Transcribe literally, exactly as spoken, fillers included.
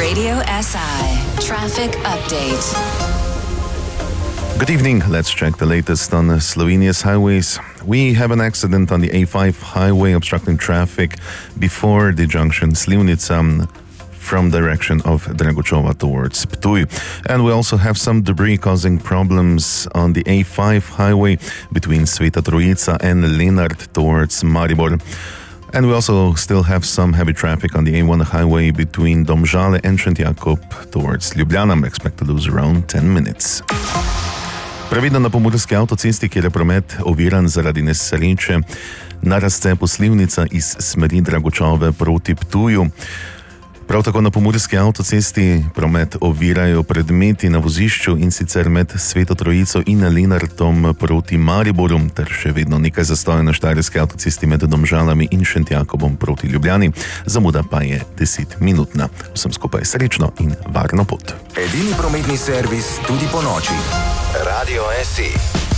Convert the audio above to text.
Radio S I Traffic Update. Good evening. Let's check the latest on Slovenia's highways. We have an accident on the A five highway obstructing traffic before the junction Slivnica from direction of Dragočova towards Ptuj. And we also have some debris causing problems on the A five highway between Sveta Trojica and Lenart towards Maribor. And we also still have some heavy traffic on the A one highway between Domžale and Šentjakov towards Ljubljana. Expect to lose around ten minutes. Previdno na pomurski avtocesti, kjer je promet oviran zaradi nesreče na razcepu Slivnica iz smeri Dragočove proti Ptuju. Prav tako na pomurski avtocesti promet ovirajo predmeti na vozišču, in sicer med Sveto Trojico in Lenartom proti Mariboru, ter še vedno nekaj zastoja na štajerski avtocesti med Domžalami in Šentjakovom proti Ljubljani. Zamuda pa je desetminutna. Vsem skupaj srečno in varno pot. Edini prometni servis tudi po noči. Radio S I.